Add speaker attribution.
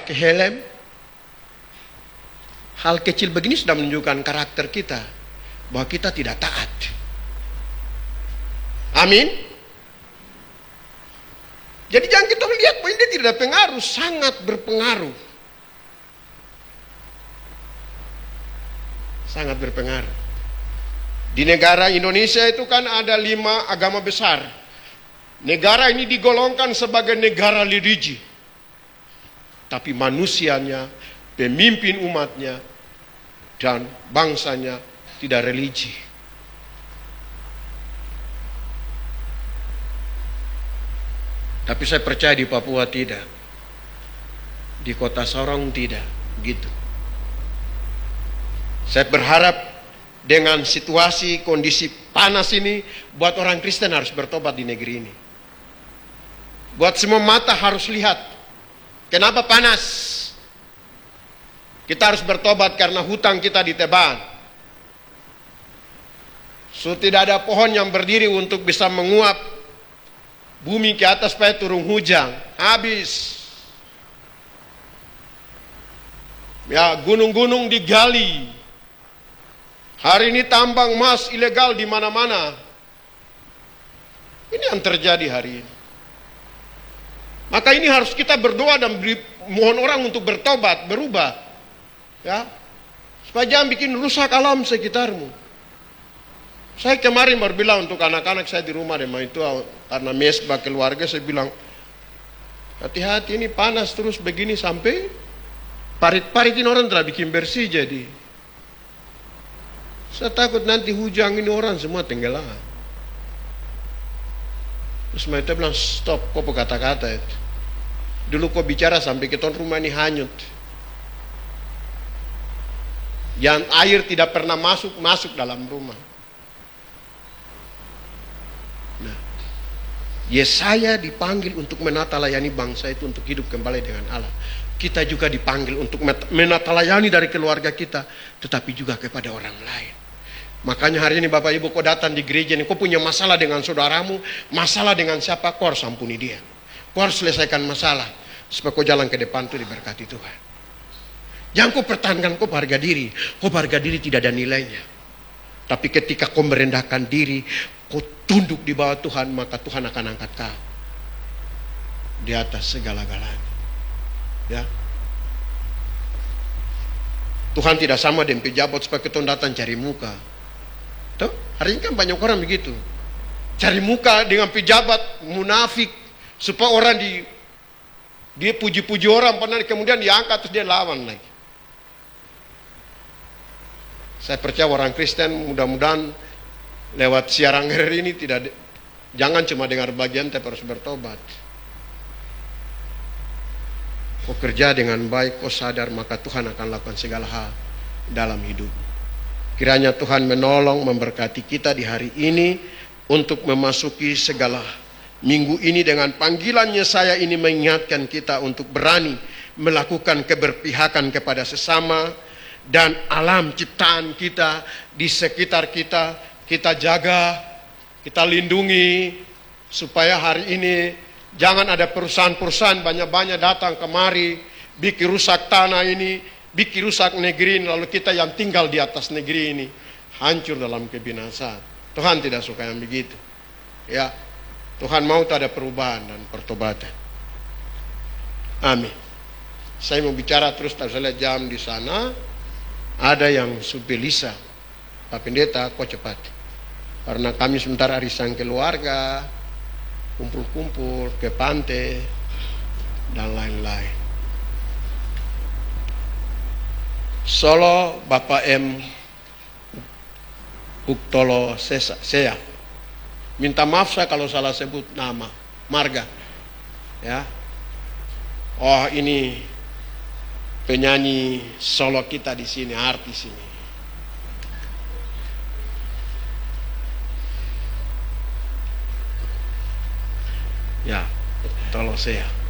Speaker 1: pakai helm. Hal kecil begini sudah menunjukkan karakter kita, bahwa kita tidak taat. Amin. Jadi jangan kita lihat bahwa ini tidak ada pengaruh, sangat berpengaruh. Sangat berpengaruh. Di negara Indonesia itu kan ada 5 agama besar. Negara ini digolongkan sebagai negara religi. Tapi manusianya, pemimpin umatnya, dan bangsanya tidak religi. Tapi saya percaya di Papua tidak. Di kota Sorong tidak. Gitu. Saya berharap dengan situasi, kondisi panas ini, buat orang Kristen harus bertobat di negeri ini. Buat semua mata harus lihat. Kenapa panas? Kita harus bertobat karena hutang kita ditebang. So tidak ada pohon yang berdiri untuk bisa menguap bumi ke atas supaya turun hujan. Habis. Ya, gunung-gunung digali. Hari ini tambang emas ilegal di mana-mana. Ini yang terjadi hari ini. Maka ini harus kita berdoa dan mohon orang untuk bertobat, berubah. Ya. Supaya jangan bikin rusak alam sekitarmu. Saya kemarin baru bilang untuk anak-anak saya di rumah, itu karena mesbah keluarga, saya bilang, hati-hati ini panas terus begini sampai parit-parit ini orang telah bikin bersih jadi. Saya takut nanti hujan ini orang semua tenggelam. Terus mereka bilang, stop, kok kata-kata itu. Dulu kok bicara sampai ke rumah ini hanyut. Yang air tidak pernah masuk dalam rumah. Nah, Yesaya dipanggil untuk menata layani bangsa itu untuk hidup kembali dengan Allah. Kita juga dipanggil untuk menata layani dari keluarga kita, tetapi juga kepada orang lain. Makanya hari ini Bapak Ibu kau datang di gereja ini, kau punya masalah dengan saudaramu, masalah dengan siapa, kau harus ampuni dia. Kau harus selesaikan masalah, supaya kau jalan ke depan itu diberkati Tuhan. Jangan kau pertahankan kau harga diri. Kau harga diri tidak ada nilainya. Tapi ketika kau merendahkan diri, kau tunduk di bawah Tuhan, maka Tuhan akan angkat kau di atas segala-galanya. Ya. Tuhan tidak sama dengan pejabat supaya kita datang cari muka. Tuh, hari ini kan banyak orang begitu. Cari muka dengan pejabat munafik supaya orang dia puji-puji orang, pernah kemudian diangkat terus dia lawan lagi. Saya percaya orang Kristen mudah-mudahan lewat siaran hari ini jangan cuma dengar bagian tapi harus bertobat. Kau kerja dengan baik, kau sadar, maka Tuhan akan lakukan segala hal dalam hidup. Kiranya Tuhan menolong, memberkati kita di hari ini untuk memasuki segala minggu ini dengan panggilannya. Saya ini mengingatkan kita untuk berani melakukan keberpihakan kepada sesama dan alam ciptaan kita di sekitar kita. Kita jaga, kita lindungi supaya hari ini jangan ada perusahaan-perusahaan banyak-banyak datang kemari bikin rusak tanah ini, bikin rusak negeri ini, lalu kita yang tinggal di atas negeri ini hancur dalam kebinasaan. Tuhan tidak suka yang begitu. Ya, Tuhan mau ada perubahan dan pertobatan. Amin. Saya mau bicara terus, tapi saya lihat jam di sana ada yang subelisa. Pak Pendeta, kok cepat? Karena kami sebentar arisan keluarga, kumpul-kumpul ke pantai dan lain-lain. Solo Bapak M. Uktolo Sea. Minta maaf saya kalau salah sebut nama, marga. Ya. Oh, ini penyanyi solo kita di sini, artis ini. Ya, Uktolo Sea.